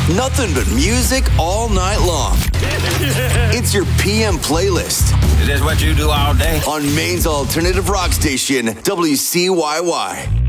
Nothing but music all night long. It's your PM playlist. Is this what you do all day? On Maine's alternative rock station, WCYY.